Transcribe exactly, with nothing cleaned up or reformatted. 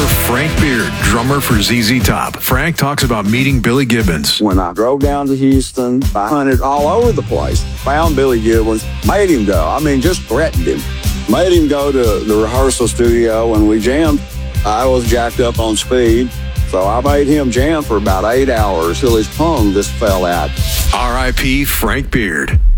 rapper Frank Beard, drummer for Z Z Top. Frank talks about meeting Billy Gibbons. When I drove down to Houston, I hunted all over the place. Found Billy Gibbons, made him go. I mean, just threatened him. Made him go to the rehearsal studio and we jammed. I was jacked up on speed, so I made him jam for about eight hours till his tongue just fell out. R I P Frank Beard.